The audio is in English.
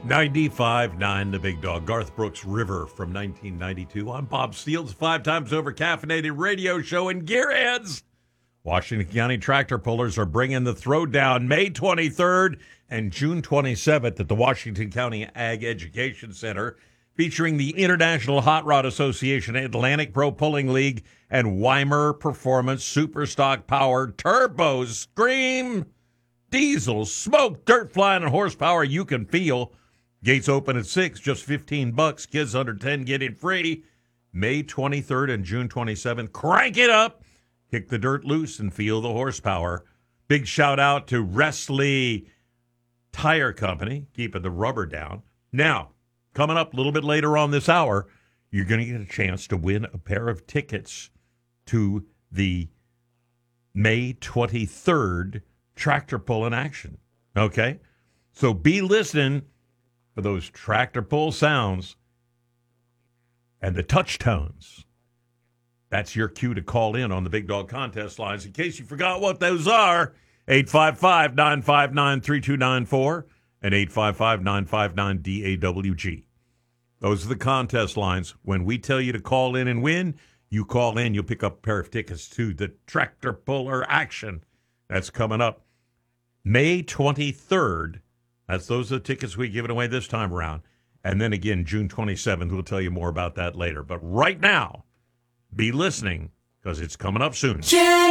95.9 The Big Dog, Garth Brooks River from 1992. I'm Bob Steele's 5 times over caffeinated radio show and Gearheads. Washington County tractor pullers are bringing the throwdown May 23rd and June 27th at the Washington County Ag Education Center, featuring the International Hot Rod Association, Atlantic Pro Pulling League, and Weimer Performance Superstock Power Turbo Scream. Diesel, smoke, dirt flying, and horsepower you can feel. Gates open at 6, just $15. Kids under 10 get in free. May 23rd and June 27th. Crank it up. Kick the dirt loose and feel the horsepower. Big shout out to Wrestley Tire Company, keeping the rubber down. Now, coming up a little bit later on this hour, you're going to get a chance to win a pair of tickets to the May 23rd tractor pull in action. Okay? So be listening for those tractor pull sounds and the touch tones. That's your cue to call in on the Big Dog Contest lines. In case you forgot what those are, 855-959-3294 and 855-959-DAWG. Those are the contest lines. When we tell you to call in and win, you call in, you'll pick up a pair of tickets to the tractor puller action. That's coming up May 23rd. Those are the tickets we're giving away this time around. And then again, June 27th. We'll tell you more about that later. But right now, be listening because it's coming up soon.